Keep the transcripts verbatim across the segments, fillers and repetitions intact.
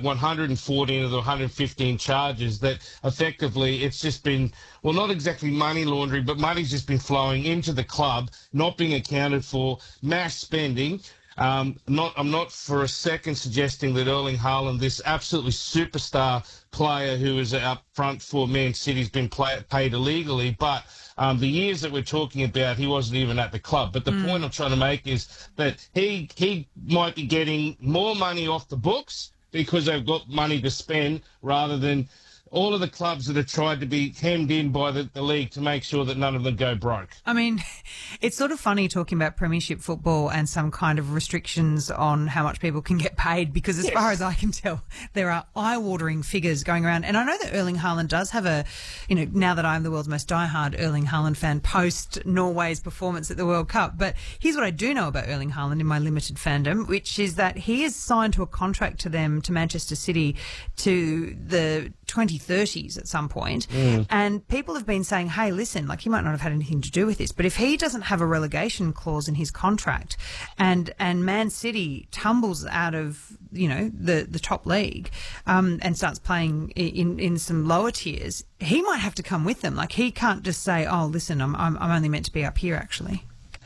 one hundred fourteen of the one hundred fifteen charges that effectively it's just been, well, not exactly money laundering, but money's just been flowing into the club, not being accounted for, mass spending. Um, not, I'm not for a second suggesting that Erling Haaland, this absolutely superstar player who is up front for Man City, has been play, paid illegally, but um, the years that we're talking about, he wasn't even at the club. But the mm. point I'm trying to make is that he he might be getting more money off the books because they've got money to spend rather than all of the clubs that have tried to be hemmed in by the, the league to make sure that none of them go broke. I mean, it's sort of funny talking about premiership football and some kind of restrictions on how much people can get paid because as yes. far as I can tell, there are eye-watering figures going around. And I know that Erling Haaland does have a, you know, now that I'm the world's most diehard Erling Haaland fan post Norway's performance at the World Cup. But here's what I do know about Erling Haaland in my limited fandom, which is that he is signed to a contract to them, to Manchester City, to the twenty thirties at some point. Mm. And people have been saying, hey, listen, like he might not have had anything to do with this, but if he doesn't have a relegation clause in his contract and and Man City tumbles out of, you know, the, the top league um, and starts playing in, in some lower tiers, he might have to come with them. Like he can't just say, oh, listen, I'm, I'm, I'm only meant to be up here, actually.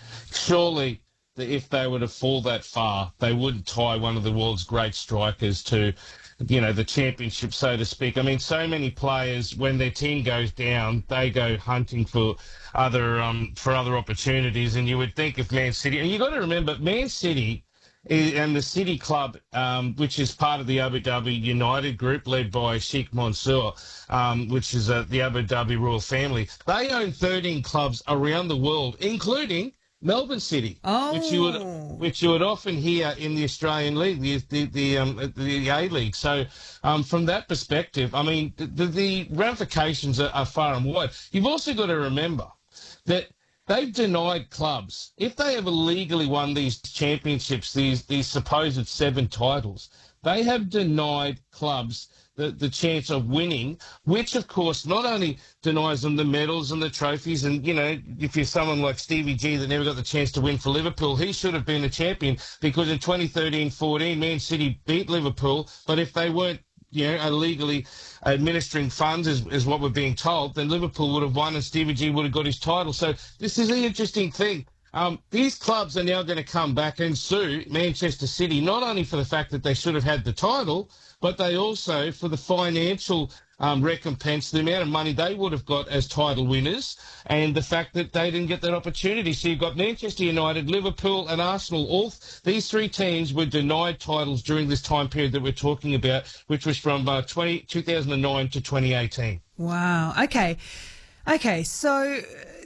Surely if they were to fall that far, they wouldn't tie one of the world's great strikers to, you know, the championship, so to speak. I mean, so many players, when their team goes down, they go hunting for other um, for other opportunities. And you would think if Man City, and you got to remember, Man City is, and the City Club, um, which is part of the Abu Dhabi United Group, led by Sheikh Mansour, um, which is uh, the Abu Dhabi royal family, they own thirteen clubs around the world, including Melbourne City, oh. which you would which you would often hear in the Australian League, the the the, um, the A League. So um, from that perspective, I mean, the, the ramifications are, are far and wide. You've also got to remember that they've denied clubs, if they have illegally won these championships, these these supposed seven titles, they have denied clubs The, the chance of winning, which, of course, not only denies them the medals and the trophies, and, you know, if you're someone like Stevie G that never got the chance to win for Liverpool, he should have been a champion because in twenty thirteen fourteen, Man City beat Liverpool, but if they weren't, you know, illegally administering funds, is, is what we're being told, then Liverpool would have won and Stevie G would have got his title. So this is the interesting thing. Um, these clubs are now going to come back and sue Manchester City, not only for the fact that they should have had the title, but they also for the financial um, recompense, the amount of money they would have got as title winners, and the fact that they didn't get that opportunity. So you've got Manchester United, Liverpool and Arsenal. All these three teams were denied titles during this time period that we're talking about, which was from uh, twenty, two thousand nine to twenty eighteen. Wow. Okay. Okay. So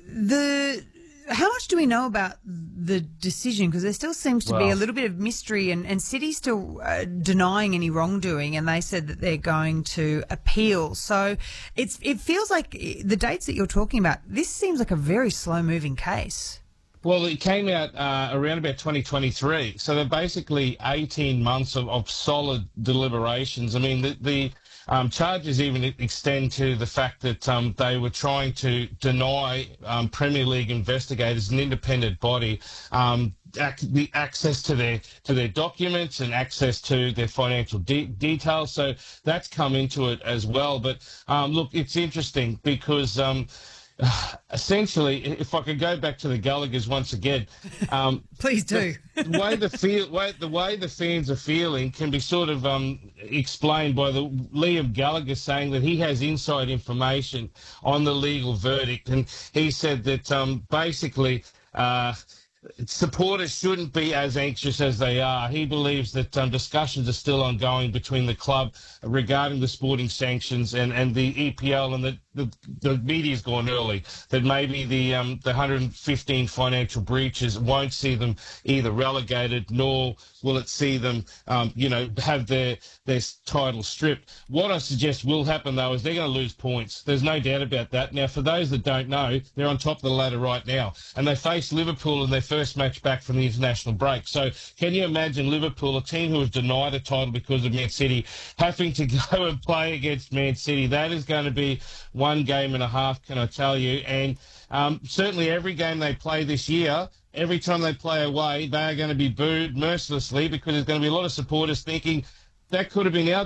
the... How much do we know about the decision? Because there still seems to well, be a little bit of mystery, and, and City's still uh, denying any wrongdoing, and they said that they're going to appeal. So it's it feels like the dates that you're talking about, this seems like a very slow-moving case. Well, it came out uh, around about twenty twenty-three, so they're basically eighteen months of, of solid deliberations. I mean, the... the Um, charges even extend to the fact that um, they were trying to deny um, Premier League investigators, an independent body, um, ac- the access to their to their documents and access to their financial de- details. So that's come into it as well. But um, look, it's interesting because um, essentially, if I could go back to the Gallaghers once again, um, please do. the way the feel, way, the way the fans are feeling can be sort of um, explained by the Liam Gallagher saying that he has inside information on the legal verdict, and he said that um, basically. Uh, Supporters shouldn't be as anxious as they are. He believes that um, discussions are still ongoing between the club regarding the sporting sanctions and, and the E P L, and the, the, the media's gone early, that maybe the um, the one hundred fifteen financial breaches won't see them either relegated, nor will it see them, um, you know, have their, their title stripped. What I suggest will happen, though, is they're going to lose points. There's no doubt about that. Now, for those that don't know, they're on top of the ladder right now, and they face Liverpool in their first match back from the international break. So can you imagine Liverpool, a team who was denied a title because of Man City, having to go and play against Man City? That is going to be one game and a half, can I tell you? And um, certainly every game they play this year, every time they play away, they are going to be booed mercilessly because there's going to be a lot of supporters thinking that could have been our